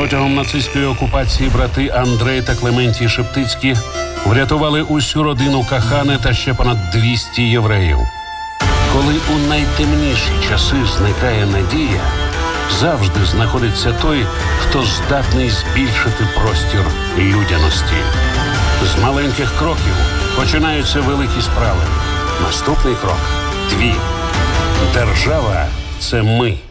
Протягом нацистської окупації брати Андрей та Клементій Шептицькі врятували усю родину Кахани та ще понад 200 євреїв. Коли у найтемніші часи зникає надія, завжди знаходиться той, хто здатний збільшити простір людяності. З маленьких кроків починаються великі справи. Наступний крок – твій. Держава – це ми.